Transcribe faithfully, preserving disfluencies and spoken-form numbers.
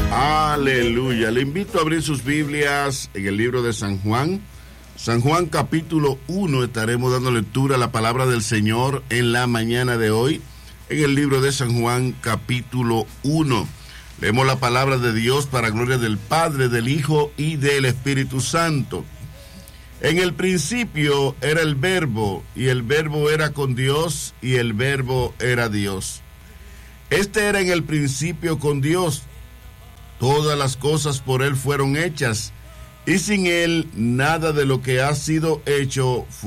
Aleluya. Le invito a abrir sus Biblias en el libro de San Juan. San Juan capítulo uno, estaremos dando lectura a la palabra del Señor en la mañana de hoy. En el libro de San Juan capítulo uno. Leemos la palabra de Dios para gloria del Padre, del Hijo y del Espíritu Santo. En el principio era el Verbo, y el Verbo era con Dios, y el Verbo era Dios. Este era en el principio con Dios. Todas las cosas por Él fueron hechas, y sin Él nada de lo que ha sido hecho fue